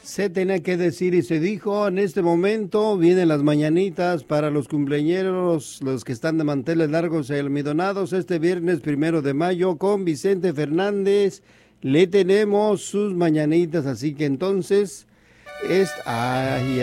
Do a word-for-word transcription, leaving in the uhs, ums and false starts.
Se tenía que decir y se dijo. En este momento vienen las mañanitas para los cumpleañeros, los que están de manteles largos y almidonados. Este viernes primero de mayo con Vicente Fernández le tenemos sus mañanitas. Así que entonces es... Ay,